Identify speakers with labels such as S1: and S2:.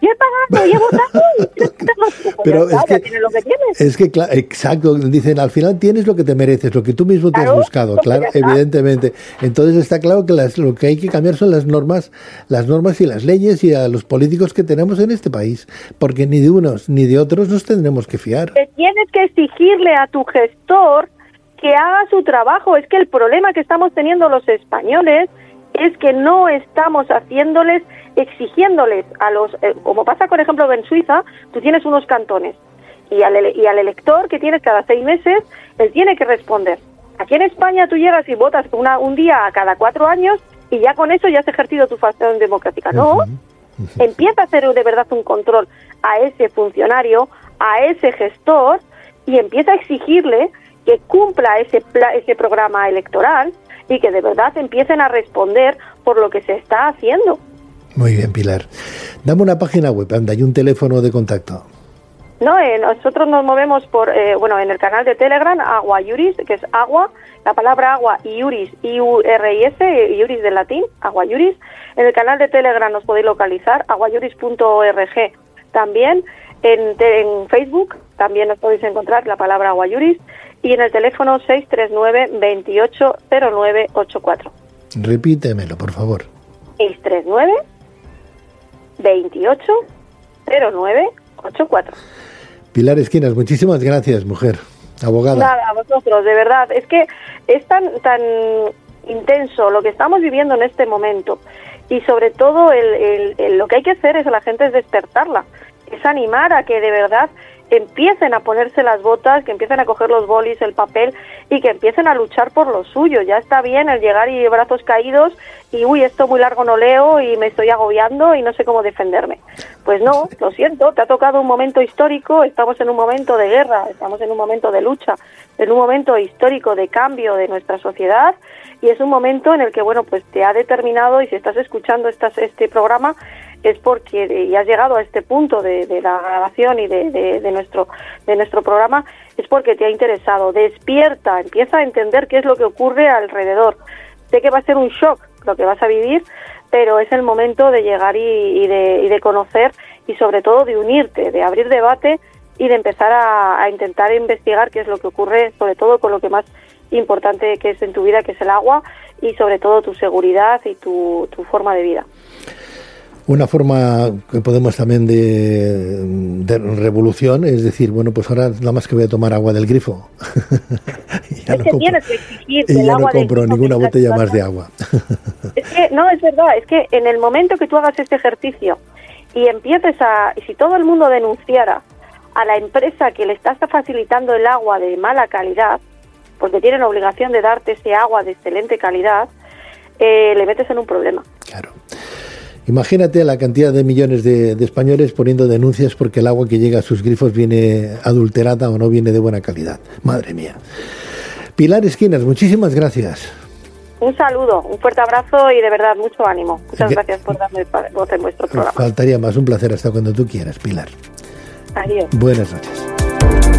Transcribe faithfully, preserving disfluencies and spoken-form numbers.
S1: he pagado y he votado.
S2: Pero
S1: ya,
S2: es
S1: ya
S2: que,
S1: tienes lo que tienes.
S2: Es que, exacto, dicen, al final tienes lo que te mereces, lo que tú mismo te
S1: Claro,
S2: has buscado, claro, evidentemente. Entonces está claro que las, lo que hay que cambiar son las normas, las normas y las leyes y a los políticos que tenemos en este país, porque ni de unos ni de otros nos tendremos que fiar.
S1: Te tienes que exigirle a tu gestor que haga su trabajo. Es que el problema que estamos teniendo los españoles es que no estamos haciéndoles, exigiéndoles a los, eh, como pasa por ejemplo en Suiza, tú tienes unos cantones y al, ele- y al elector que tienes cada seis meses, él tiene que responder. Aquí en España tú llegas y votas una, un día a cada cuatro años y ya con eso ya has ejercido tu función democrática. No,
S2: Uh-huh. Uh-huh.
S1: empieza a hacer de verdad un control a ese funcionario, a ese gestor y empieza a exigirle que cumpla ese, pla- ese programa electoral y que de verdad empiecen a responder por lo que se está haciendo.
S2: Muy bien, Pilar. Dame una página web, anda, y un teléfono de contacto.
S1: No, eh, nosotros nos movemos por, eh, bueno, en el canal de Telegram, Agua Iuris, que es agua, la palabra agua y Iuris, I U R I S, Iuris del latín, Agua Iuris. En el canal de Telegram nos podéis localizar, aguaiuris punto org. También en, te, en Facebook también nos podéis encontrar la palabra Agua Iuris. Y en el teléfono seis tres nueve, veintiocho cero nueve ochenta y cuatro.
S2: Repítemelo, por favor.
S1: seis tres nueve, veintiocho cero nueve ochenta y cuatro.
S2: Pilar Esquinas, muchísimas gracias, mujer, abogada.
S1: Nada, a vosotros, de verdad. Es que es tan, tan intenso lo que estamos viviendo en este momento. Y sobre todo el, el, el, lo que hay que hacer es a la gente es despertarla. Es animar a que de verdad empiecen a ponerse las botas, que empiecen a coger los bolis, el papel y que empiecen a luchar por lo suyo. Ya está bien el llegar y brazos caídos y uy, esto muy largo no leo y me estoy agobiando y no sé cómo defenderme. Pues no, lo siento, te ha tocado un momento histórico, estamos en un momento de guerra, estamos en un momento de lucha, en un momento histórico de cambio de nuestra sociedad y es un momento en el que, bueno, pues te ha determinado y si estás escuchando estas, este programa es porque ya has llegado a este punto de, de la grabación y de, de, de nuestro de nuestro programa, es porque te ha interesado. Despierta, empieza a entender qué es lo que ocurre alrededor. Sé que va a ser un shock lo que vas a vivir, pero es el momento de llegar y, y, de, y de conocer y sobre todo de unirte, de abrir debate y de empezar a, a intentar investigar qué es lo que ocurre, sobre todo con lo que más importante que es en tu vida, que es el agua y sobre todo tu seguridad y tu, tu forma de vida.
S2: Una forma que podemos también de, de revolución es decir, bueno, pues ahora nada más que voy a tomar agua del grifo. y ya
S1: es
S2: no
S1: que
S2: compro,
S1: tienes que exigir
S2: y
S1: el
S2: ya
S1: agua
S2: no compro
S1: del
S2: ninguna
S1: grifo
S2: botella más de agua.
S1: Es que, no, es verdad, es que en el momento que tú hagas este ejercicio y empieces a, y si todo el mundo denunciara a la empresa que le está facilitando el agua de mala calidad, porque tienen obligación de darte ese agua de excelente calidad, eh, le metes en un problema.
S2: Claro. Imagínate la cantidad de millones de, de españoles poniendo denuncias porque el agua que llega a sus grifos viene adulterada o no viene de buena calidad. Madre mía. Pilar Esquinas, muchísimas gracias.
S1: Un saludo, un fuerte abrazo y de verdad mucho ánimo. Muchas
S2: que,
S1: gracias por darme voz en vuestro programa.
S2: Faltaría más, un placer hasta cuando tú quieras, Pilar.
S1: Adiós.
S2: Buenas noches.